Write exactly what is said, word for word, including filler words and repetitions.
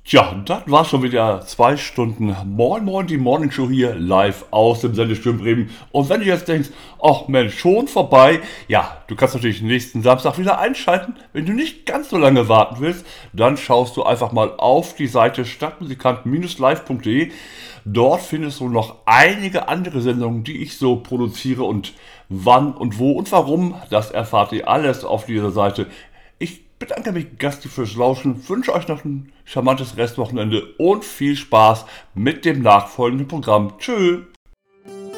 Tja, das war schon wieder zwei Stunden Moin Moin, die Morning Show hier live aus dem Sendestürm Bremen. Und wenn du jetzt denkst, ach Mensch, schon vorbei, ja, du kannst natürlich nächsten Samstag wieder einschalten. Wenn du nicht ganz so lange warten willst, dann schaust du einfach mal auf die Seite stadtmusikanten live punkt de. Dort findest du noch einige andere Sendungen, die ich so produziere, und wann und wo und warum, das erfahrt ihr alles auf dieser Seite. Ich bedanke mich ganz fürs Lauschen, wünsche euch noch ein charmantes Restwochenende und viel Spaß mit dem nachfolgenden Programm. Tschüss!